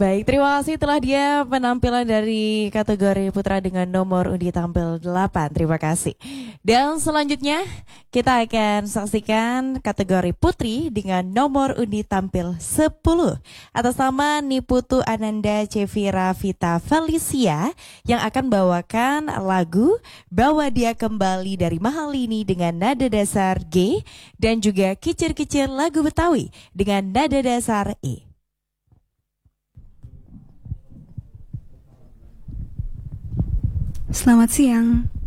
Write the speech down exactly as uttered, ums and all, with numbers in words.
Baik, terima kasih telah dia penampilan dari kategori putra dengan nomor undi tampil delapan. Terima kasih. Dan selanjutnya kita akan saksikan kategori putri dengan nomor undi tampil sepuluh. Atas nama Niputu Ananda Cevira Vita Felicia yang akan bawakan lagu Bawa Dia Kembali dari Mahalini dengan nada dasar G dan juga Kicir-Kicir lagu Betawi dengan nada dasar E. Selamat siang.